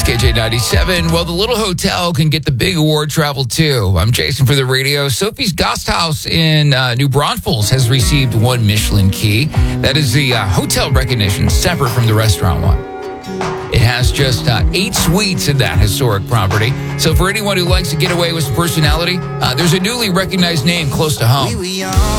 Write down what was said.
KJ97. Well, the little hotel can get the big award travel, too. I'm Jason for the radio. Sophie's Gasthaus in New Braunfels has received 1 Michelin key. That is the hotel recognition, separate from the restaurant one. It has just 8 suites in that historic property. So for anyone who likes to get away with some personality, there's a newly recognized name close to home.